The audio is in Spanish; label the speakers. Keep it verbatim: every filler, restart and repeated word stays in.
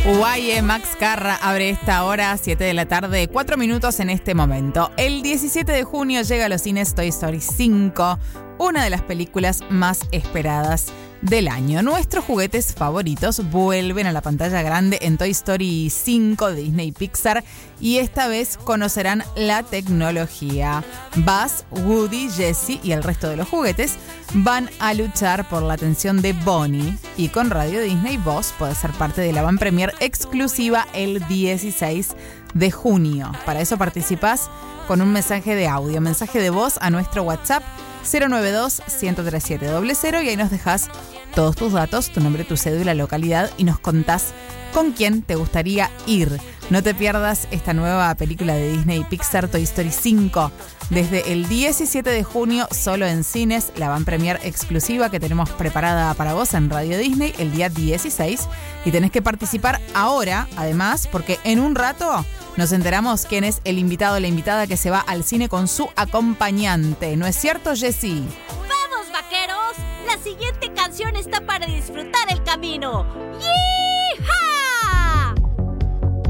Speaker 1: Uaye Max Carra abre esta hora, siete de la tarde, cuatro minutos en este momento. El diecisiete de junio llega a los cines Toy Story cinco, una de las películas más esperadas del año. Nuestros juguetes favoritos vuelven a la pantalla grande en Toy Story cinco de Disney Pixar y esta vez conocerán la tecnología. Buzz, Woody, Jessie y el resto de los juguetes van a luchar por la atención de Bonnie y con Radio Disney vos podés ser parte de la van premier exclusiva el dieciséis de junio. Para eso participás con un mensaje de audio, mensaje de voz a nuestro WhatsApp cero nueve dos, uno cero tres siete cero cero y ahí nos dejás todos tus datos, tu nombre, tu cédula, localidad y nos contás con quién te gustaría ir. No te pierdas esta nueva película de Disney Pixar, Toy Story cinco. Desde el diecisiete de junio, solo en cines, la van premier exclusiva que tenemos preparada para vos en Radio Disney el día dieciséis. Y tenés que participar ahora, además, porque en un rato nos enteramos quién es el invitado o la invitada que se va al cine con su acompañante. ¿No es cierto, Jessie?
Speaker 2: ¡Vamos, vaqueros! La siguiente canción está para disfrutar el camino. ¡Yeah!